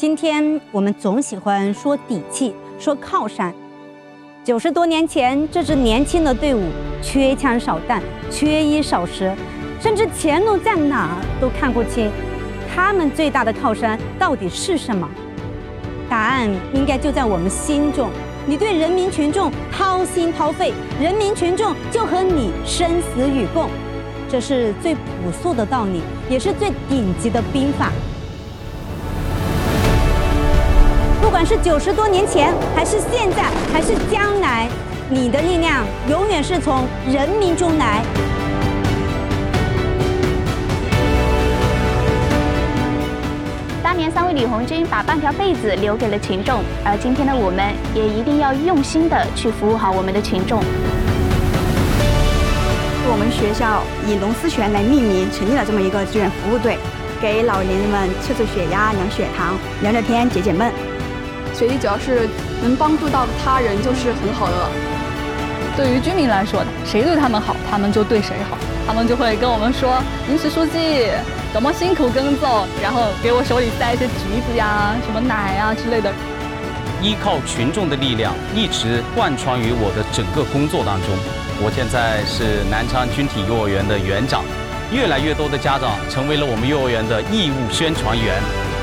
今天我们总喜欢说底气，说靠山。90多年前，这支年轻的队伍缺枪少弹，缺衣少食，甚至前路在哪都看不清。他们最大的靠山到底是什么？答案应该就在我们心中。你对人民群众掏心掏肺，人民群众就和你生死与共。这是最朴素的道理，也是最顶级的兵法。不管是90多年前，还是现在，还是将来，你的力量永远是从人民中来。 当年3位李红军把半条被子留给了群众，而今天的我们也一定要用心的去服务好我们的群众。 我们学校以龙思泉来命名，成立了这么一个志愿服务队，给老年人们测测血压、量血糖、聊聊天、解解闷。 学习只要是能帮助到他人，就是很好的了。 对于居民来说，谁对他们好，他们就对谁好。他们就会跟我们说：“临时书记，多么辛苦耕种，然后给我手里塞一些橘子呀、什么奶呀之类的。” 依靠群众的力量，一直贯穿于我的整个工作当中。我现在是南昌军体幼儿园的园长，越来越多的家长成为了我们幼儿园的义务宣传员。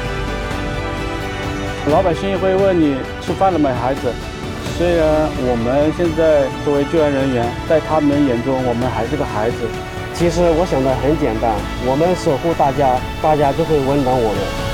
老百姓会问你吃饭了没，孩子？虽然我们现在作为救援人员，在他们眼中我们还是个孩子。 其实我想的很简单，我们守护大家，大家就会温暖我们。